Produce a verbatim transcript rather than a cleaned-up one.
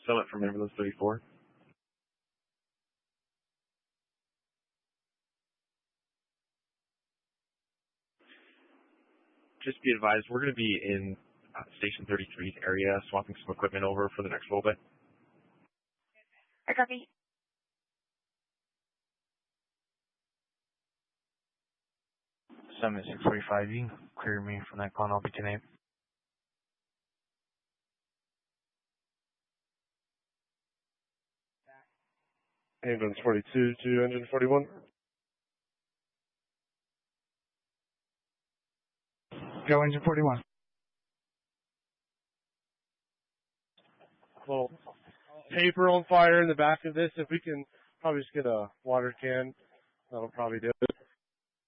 Summit from Ambulance thirty-four. Just be advised, we're going to be in uh, Station thirty-three area, swapping some equipment over for the next little bit. I copy. Summit six forty-five, you can clear me from that call and I'll be ten eight. Ambulance forty-two to engine forty-one. Go engine forty-one. Well, paper on fire in the back of this. If we can probably just get a water can, that'll probably do it.